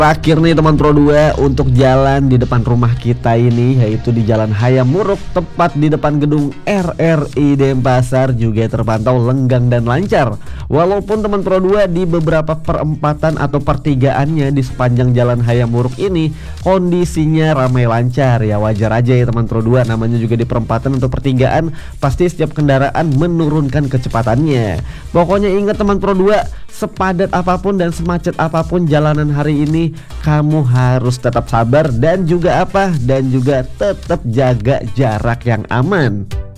Terakhir nih teman Pro 2 untuk jalan di depan rumah kita ini, yaitu di Jalan Hayam Muruk, tepat di depan gedung RRI Denpasar, juga terpantau lenggang dan lancar. Walaupun teman Pro 2 di beberapa perempatan atau pertigaannya di sepanjang Jalan Hayam Muruk ini kondisinya ramai lancar, ya wajar aja ya teman Pro 2, namanya juga di perempatan atau pertigaan pasti setiap kendaraan menurunkan kecepatannya. Pokoknya ingat teman Pro 2, sepadat apapun dan semacet apapun jalanan hari ini, kamu harus tetap sabar dan juga tetap jaga jarak yang aman.